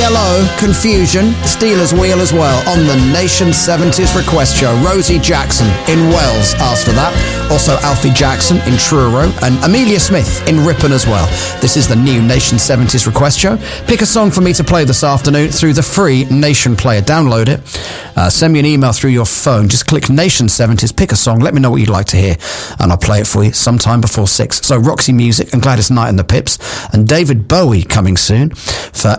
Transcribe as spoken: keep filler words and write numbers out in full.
L O, Confusion, Steelers Wheel as well, on the Nation seventies request show. Rosie Jackson in Wells asked for that. Also Alfie Jackson in Truro, and Amelia Smith in Ripon as well. This is the new Nation seventies request show. Pick a song for me to play this afternoon through the free Nation player. Download it. Uh, send me an email through your phone. Just click Nation seventies, pick a song, let me know what you'd like to hear, and I'll play it for you sometime before six. So Roxy Music and Gladys Knight and the Pips, and David Bowie coming soon for